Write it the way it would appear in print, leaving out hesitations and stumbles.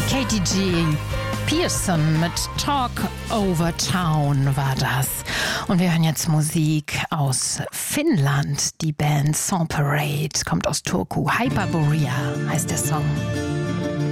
Katie G. Pearson mit Talk Over Town war das. Und wir hören jetzt Musik aus Finnland. Die Band Song Parade kommt aus Turku. Hyperborea heißt der Song.